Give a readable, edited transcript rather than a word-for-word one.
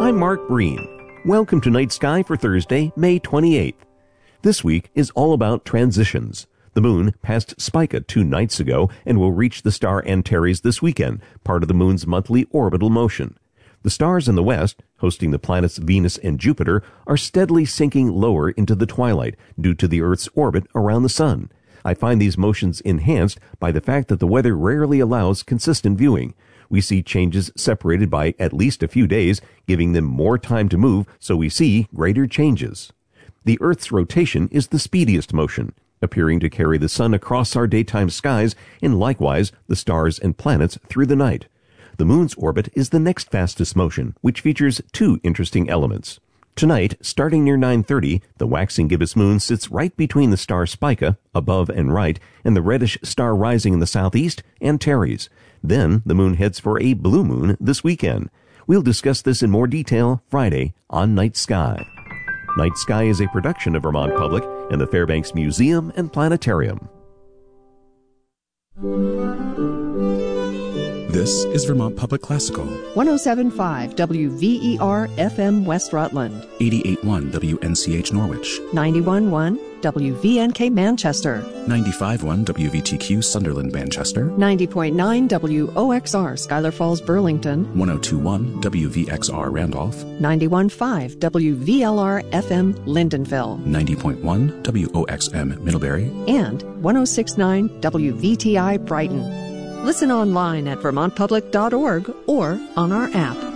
I'm Mark Breen. Welcome to Night Sky for Thursday, May 28th. This week is all about transitions. The moon passed Spica 2 nights ago and will reach the star Antares this weekend, part of the moon's monthly orbital motion. The stars in the west, hosting the planets Venus and Jupiter, are steadily sinking lower into the twilight due to the Earth's orbit around the sun. I find these motions enhanced by the fact that the weather rarely allows consistent viewing. We see changes separated by at least a few days, giving them more time to move, so we see greater changes. The Earth's rotation is the speediest motion, appearing to carry the sun across our daytime skies and likewise the stars and planets through the night. The moon's orbit is the next fastest motion, which features 2 interesting elements. Tonight, starting near 9:30, the waxing gibbous moon sits right between the star Spica, above and right, and the reddish star rising in the southeast, Antares. Then the moon heads for a blue moon this weekend. We'll discuss this in more detail Friday on Night Sky. Night Sky is a production of Vermont Public and the Fairbanks Museum and Planetarium. This is Vermont Public Classical. 107.5 WVER FM West Rutland. 88.1 WNCH Norwich. 91.1 WVNK Manchester. 95.1 WVTQ Sunderland Manchester. 90.9 WOXR Schuyler Falls Burlington. 102.1 WVXR Randolph. 91.5 WVLR FM Lindenville. 90.1 WOXM Middlebury. And 106.9 WVTI Brighton. Listen online at vermontpublic.org or on our app.